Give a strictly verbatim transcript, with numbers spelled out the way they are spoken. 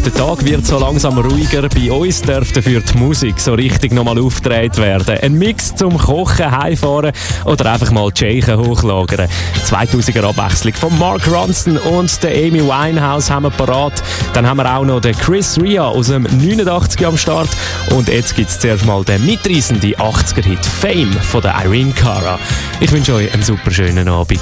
Der Tag wird so langsam ruhiger. Bei uns darf dafür die Musik so richtig nochmal aufgedreht werden. Ein Mix zum Kochen, Heimfahren oder einfach mal die Scheichen hochlagern. zweitausender Abwechslung von Mark Ronson und der Amy Winehouse haben wir parat. Dann haben wir auch noch den Chris Rea aus dem neunundachtzig am Start. Und jetzt gibt es zuerst mal den mitreissenden achtziger-Hit Fame von der Irene Cara. Ich wünsche euch einen super schönen Abend.